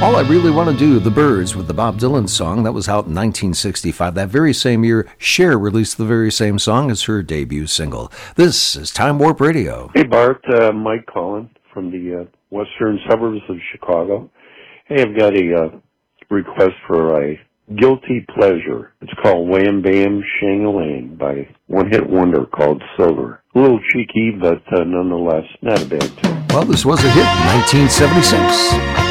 All I Really Want to Do, The Byrds, with the Bob Dylan song that was out in 1965. That very same year, Cher released the very same song as her debut single. This is Time Warp Radio. Hey, Bart. Mike calling from the western suburbs of Chicago. Hey, I've got a request for a guilty pleasure. It's called Wham Bam Shang-a-Lang by One Hit Wonder called Silver. A little cheeky, but nonetheless, not a bad tune. Well, this was a hit in 1976.